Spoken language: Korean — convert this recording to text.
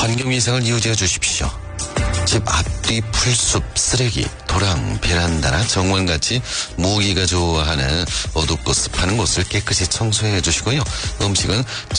환경위생을 유지해 주십시오. 집 앞뒤 풀숲, 쓰레기, 도랑, 베란다나 정원같이 모기가 좋아하는 어둡고 습한 곳을 깨끗이 청소해 주시고요. 음식은